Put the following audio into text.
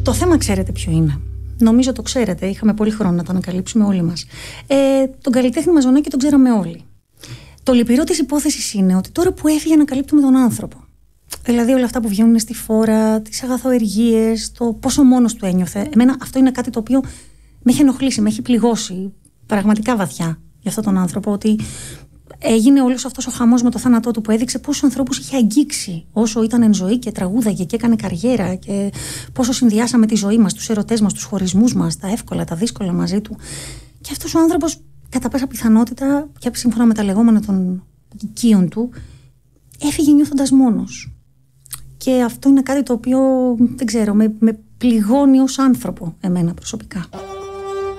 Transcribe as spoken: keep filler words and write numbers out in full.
Το θέμα ξέρετε ποιο είναι. Νομίζω το ξέρετε. Είχαμε πολύ χρόνο να το ανακαλύψουμε όλοι μας. Ε, τον καλλιτέχνη Μαζονάκη τον ξέραμε όλοι. Το λυπηρό της υπόθεσης είναι ότι τώρα που έφυγε ανακαλύπτουμε τον άνθρωπο. Δηλαδή όλα αυτά που βγαίνουν στη φόρα, τις αγαθοεργίες, το πόσο μόνος του ένιωθε. Εμένα αυτό είναι κάτι το οποίο με έχει ενοχλήσει, με έχει πληγώσει πραγματικά βαθιά για αυτόν τον άνθρωπο. Ότι έγινε όλος αυτός ο χαμός με το θάνατό του που έδειξε πόσους ανθρώπους είχε αγγίξει όσο ήταν εν ζωή και τραγούδαγε και έκανε καριέρα και πόσο συνδυάσαμε τη ζωή μας, τους ερωτές μας, τους χωρισμούς μας, τα εύκολα, τα δύσκολα μαζί του. Και αυτός ο άνθρωπος, κατά πάσα πιθανότητα και σύμφωνα με τα λεγόμενα των οικείων του, έφυγε νιώθοντας μόνος. Και αυτό είναι κάτι το οποίο, δεν ξέρω, με, με πληγώνει ως άνθρωπο εμένα προσωπικά.